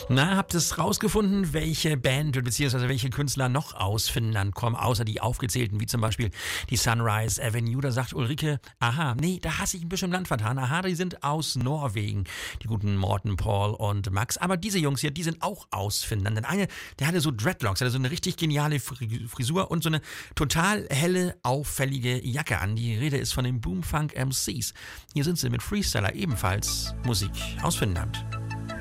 Na, habt ihr es rausgefunden, welche Band bzw. welche Künstler noch aus Finnland kommen, außer die aufgezählten, wie zum Beispiel die Sunrise Avenue? Da sagt Ulrike, aha, nee, da hast ich ein bisschen im Land vertan. Aha, die sind aus Norwegen, die guten Morten, Paul und Max. Aber diese Jungs hier, die sind auch aus Finnland. Denn eine, der hatte so Dreadlocks, hatte so eine richtig geniale Frisur und so eine total helle, auffällige Jacke an. Die Rede ist von den Boomfunk MCs. Hier sind sie mit Freestyler, ebenfalls Musik aus Finnland.